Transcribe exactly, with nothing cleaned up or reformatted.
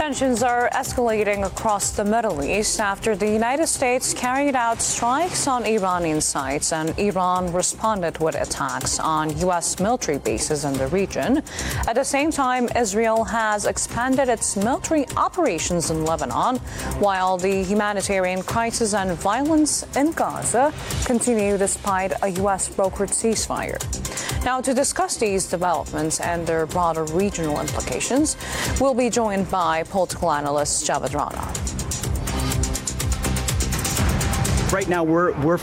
Tensions are escalating across the Middle East after the United States carried out strikes on Iranian sites and Iran responded with attacks on U S military bases in the region. At the same time, Israel has expanded its military operations in Lebanon, while the humanitarian crisis and violence in Gaza continue despite a U S brokered ceasefire. Now, to discuss these developments and their broader regional implications, we'll be joined by political analyst Javad Rana. Right now, we're we're